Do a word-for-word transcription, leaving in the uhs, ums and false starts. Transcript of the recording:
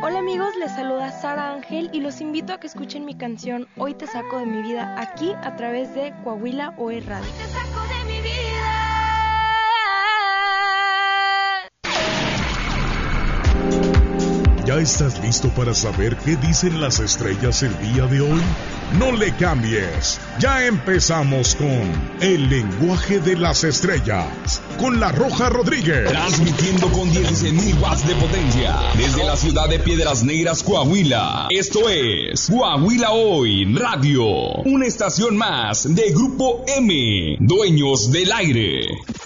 Hola amigos, les saluda Sara Ángel y los invito a que escuchen mi canción Hoy te saco de mi vida aquí a través de Coahuila O E Radio. Hoy te saco de mi vida. ¿Ya estás listo para saber qué dicen las estrellas el día de hoy? No le cambies. Ya empezamos con El lenguaje de las estrellas, con La Roja Rodríguez. Transmitiendo con dieciséis mil watts de potencia desde la ciudad de Piedras Negras, Coahuila. Esto es Coahuila Hoy Radio, una estación más de Grupo M, dueños del aire.